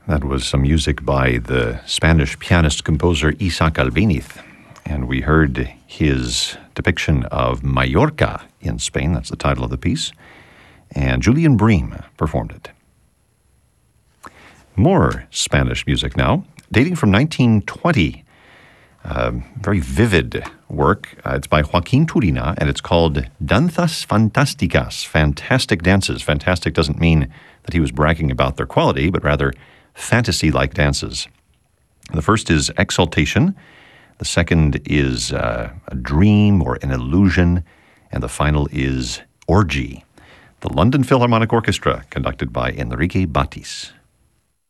That was some music by the Spanish pianist-composer Isaac Albéniz, and we heard his depiction of Mallorca in Spain. That's the title of the piece, and Julian Bream performed it. More Spanish music now, dating from 1920. Very vivid work. It's by Joaquin Turina, and it's called Danzas Fantásticas, Fantastic Dances. Fantastic doesn't mean that he was bragging about their quality, but rather fantasy-like dances. The first is Exaltation. The second is a dream or an illusion. And the final is Orgy. The London Philharmonic Orchestra, conducted by Enrique Batis.